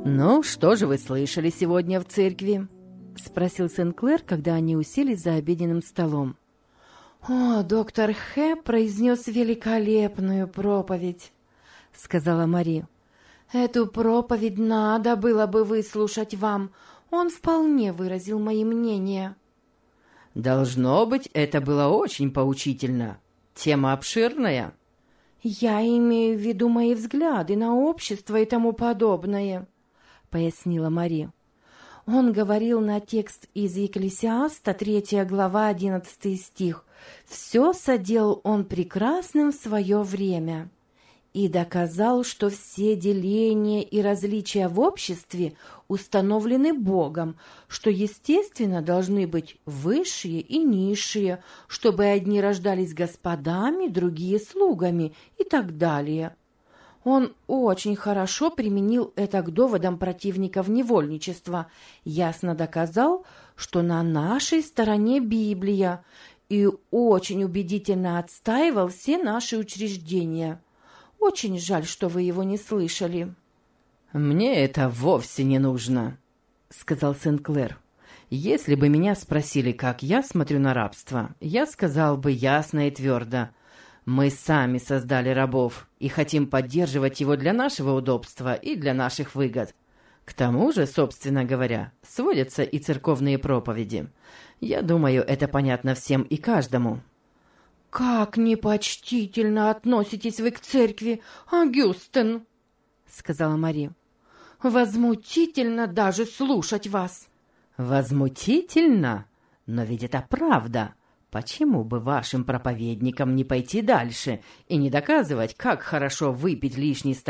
«Ну, что же вы слышали сегодня в церкви?» — спросил Сен-Клер, когда они уселись за обеденным столом. «О, доктор Х. произнес великолепную проповедь», — сказала Мари. «Эту проповедь надо было бы выслушать вам. Он вполне выразил мои мнения». «Должно быть, это было очень поучительно. Тема обширная». «Я имею в виду мои взгляды на общество и тому подобное», — пояснила Мари. Он говорил на текст из Екклесиаста, 3 глава, 11 стих. «Все соделал он прекрасным в свое время» и доказал, что все деления и различия в обществе установлены Богом, что, естественно, должны быть высшие и низшие, чтобы одни рождались господами, другие слугами и так далее. Он очень хорошо применил это к доводам противников невольничества, ясно доказал, что на нашей стороне Библия, и очень убедительно отстаивал все наши учреждения. Очень жаль, что вы его не слышали». «Мне это вовсе не нужно», — сказал Сен-Клер. «Если бы меня спросили, как я смотрю на рабство, я сказал бы ясно и твердо: мы сами создали рабов и хотим поддерживать его для нашего удобства и для наших выгод. К тому же, собственно говоря, сводятся и церковные проповеди. Я думаю, это понятно всем и каждому». «Как непочтительно относитесь вы к церкви, Агюстен!» — сказала Мари. «Возмутительно даже слушать вас!» «Возмутительно? Но ведь это правда. Почему бы вашим проповедникам не пойти дальше и не доказывать, как хорошо выпить лишний стакан